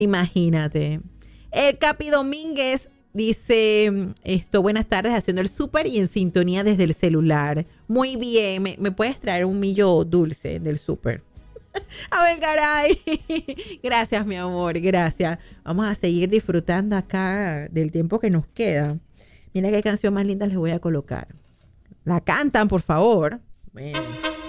Imagínate. El Capi Domínguez dice buenas tardes, haciendo el súper y en sintonía desde el celular. Muy bien, me puedes traer un millo dulce del súper. Abel Garay. Gracias, mi amor, gracias. Vamos a seguir disfrutando acá del tiempo que nos queda. Mira qué canción más linda les voy a colocar. La cantan, por favor. Bueno.